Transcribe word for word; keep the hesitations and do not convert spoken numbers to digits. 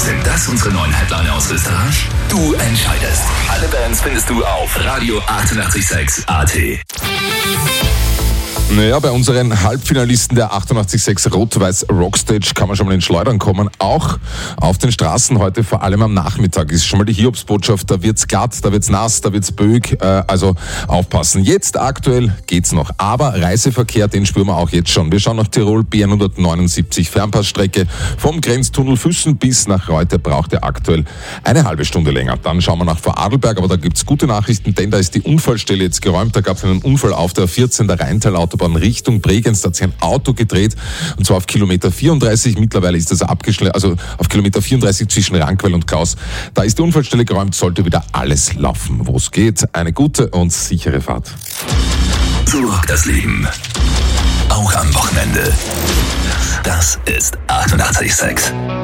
Sind das unsere neuen Headliner aus Österreich? Du entscheidest. Alle Bands findest du auf Radio achtundachtzig Komma sechs A T. Naja, bei unseren Halbfinalisten der achtundachtzig Komma sechs Rot-Weiß Rockstage kann man schon mal ins Schleudern kommen. Auch auf den Straßen heute, vor allem am Nachmittag, ist schon mal die Hiobsbotschaft. Da wird's glatt, da wird's nass, da wird's böig. Äh, also aufpassen. Jetzt aktuell geht's noch. Aber Reiseverkehr, den spüren wir auch jetzt schon. Wir schauen nach Tirol, B hundertneunundsiebzig Fernpassstrecke. Vom Grenztunnel Füssen bis nach Reuter braucht er aktuell eine halbe Stunde länger. Dann schauen wir nach Vorarlberg, aber da gibt's gute Nachrichten, denn da ist die Unfallstelle jetzt geräumt. Da gab es einen Unfall auf der vierzehn der Rheintalautobahn Richtung Bregenz. Da hat sich ein Auto gedreht, und zwar auf Kilometer vierunddreißig. Mittlerweile ist das abgeschlossen, also auf Kilometer vierunddreißig zwischen Rankwell und Kaus. Da ist die Unfallstelle geräumt, sollte wieder alles laufen, wo es geht. Eine gute und sichere Fahrt. So rockt das Leben. Auch am Wochenende. Das ist achtundachtzig Komma sechs.